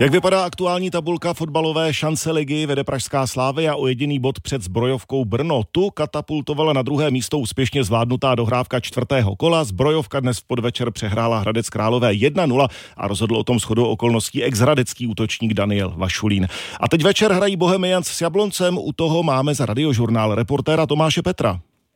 Jak vypadá aktuální tabulka fotbalové šance ligy, vede pražská Slavia o jediný bod před Zbrojovkou Brno. Tu katapultovala na druhé místo úspěšně zvládnutá dohrávka čtvrtého kola. Zbrojovka dnes v podvečer přehrála Hradec Králové 1-0 a rozhodl o tom shodou okolností ex-hradecký útočník Daniel Vašulín. A teď večer hrají Bohemians s Jabloncem, u toho máme za Radiožurnál reportéra Tomáše Petra.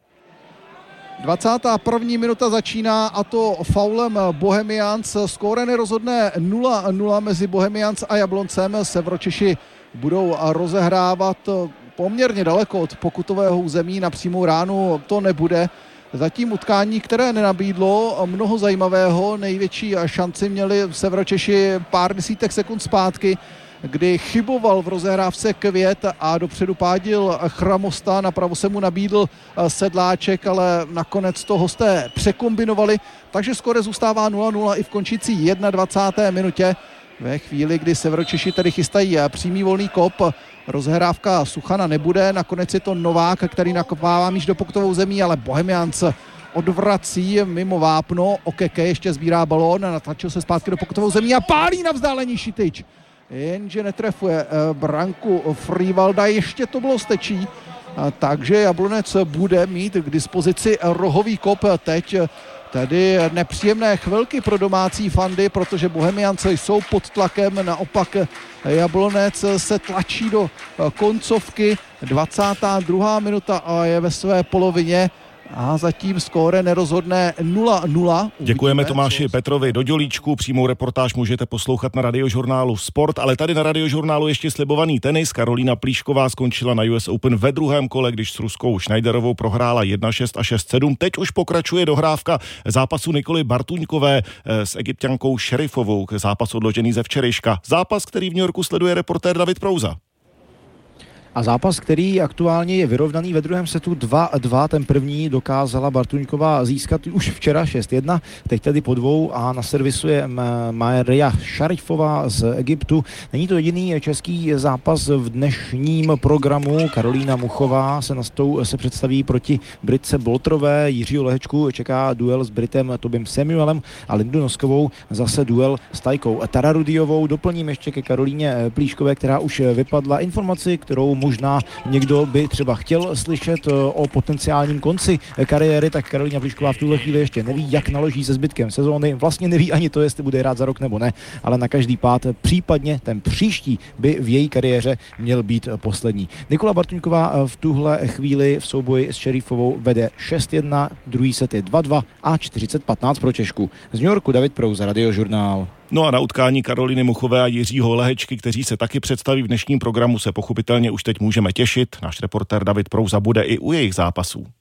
21. minuta začíná, a to faulem Bohemians. Skóre nerozhodné 0-0 mezi Bohemians a Jabloncem. Sevročeši budou rozehrávat poměrně daleko od pokutového území, na přímou ránu to nebude. Zatím utkání, které nenabídlo mnoho zajímavého. Největší šanci měli Sevročeši pár desítek sekund zpátky, kdy chyboval v rozehrávce Květ a dopředu pádil Chramosta, napravo se mu nabídl Sedláček, ale nakonec to hosté překombinovali, takže skóre zůstává 0-0 i v končící 21. minutě. Ve chvíli, kdy Sevročeši tedy chystají přímý volný kop, rozhrávka Suchana nebude, nakonec je to Novák, který nakopává míč do pokutovou zemí, ale Bohemians odvrací mimo vápno. Okeke ještě sbírá balón, natlačil se zpátky do pokutovou zemí a pálí na vzdálení Šitič. Jenže netrefuje branku Frivalda, ještě to bylo stečí, takže Jablonec bude mít k dispozici rohový kop teď. Tedy nepříjemné chvilky pro domácí fandy, protože Bohemianci jsou pod tlakem, naopak Jablonec se tlačí do koncovky. 22. minuta a je ve své polovině. A zatím skóre nerozhodné 0-0. Děkujeme Tomáši Petrovi do Dělíčku. Přímou reportáž můžete poslouchat na Radiožurnálu Sport, ale tady na Radiožurnálu ještě slibovaný tenis. Karolína Plíšková skončila na US Open ve druhém kole, když s ruskou Schneiderovou prohrála 1-6 a 6-7. Teď už pokračuje dohrávka zápasu Nikoly Bartuňkové s Egypťankou Šerifovou. Zápas odložený ze včerejška. Zápas, který v New Yorku sleduje reportér David Prouza. A zápas, který aktuálně je vyrovnaný ve druhém setu 2-2, ten první dokázala Bartuňková získat už včera 6-1, teď tedy po dvou a na servisu je Maria Šarifová z Egyptu. Není to jediný český zápas v dnešním programu. Karolína Muchová se představí proti Britce Boltrové, Jiřího Lehečku čeká duel s Britem Tobim Samuelem a Lindu Noskovou zase duel s Tajkou Tararudiovou. Doplním ještě ke Karolíně Plíškové, která už vypadla, informaci, kterou možná někdo by třeba chtěl slyšet o potenciálním konci kariéry, tak Karolína Plíšková v tuhle chvíli ještě neví, jak naloží se zbytkem sezóny. Vlastně neví ani to, jestli bude hrát za rok nebo ne, ale na každý pád případně ten příští by v její kariéře měl být poslední. Nikola Bartuňková v tuhle chvíli v souboji s Šerifovou vede 6-1, druhý set je 2-2 a 40-15 pro Češku. Z New Yorku David Prouza, Radiožurnál. No a na utkání Karoliny Muchové a Jiřího Lehečky, kteří se taky představí v dnešním programu, se pochopitelně už teď můžeme těšit. Náš reportér David Prouza bude i u jejich zápasů.